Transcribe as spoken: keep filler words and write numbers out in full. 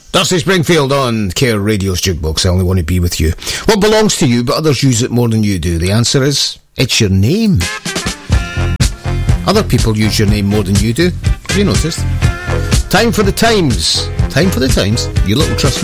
Dusty Springfield on Care Radio's Jukebox. I only want to be with you. What belongs to you, but others use it more than you do? The answer is, it's your name. Other people use your name more than you do. Have you noticed? Time for the Times. Time for the Times. You little trust